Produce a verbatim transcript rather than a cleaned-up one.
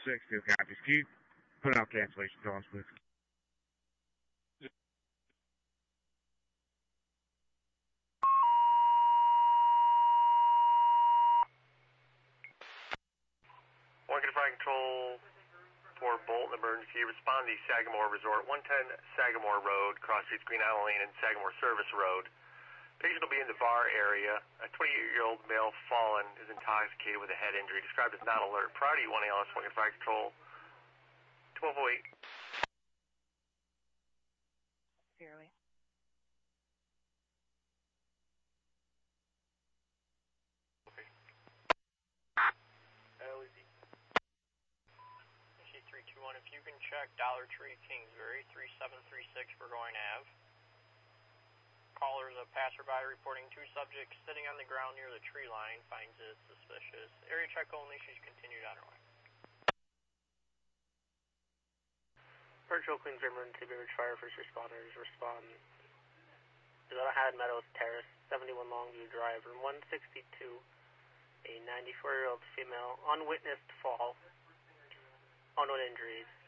six, two copies. Can you put out cancellation tones, please? one five Control for Bolton Emergency. Respond to Sagamore Resort, one ten Sagamore Road, Cross Streets, Green Island Lane, and Sagamore Service Road. Patient will be in the bar area. A twenty-eight-year-old male fallen is intoxicated with a head injury, described as not alert. Priority one A L S, one five Control, twelve oh eight. Fairly. Okay. L E Z. three two one, if you can check Dollar Tree, Kingsbury, three seven three six Burgoyne Avenue. Caller is a passerby reporting two subjects sitting on the ground near the tree line, finds it suspicious. Area check only, she's continued on her way. Virtual Queensbury Emergency Beverage Fire First Responders respond. Is on Highland Meadows Terrace, seventy-one Longview Drive, room one sixty-two. A ninety-four-year-old female, unwitnessed fall. Unknown injuries.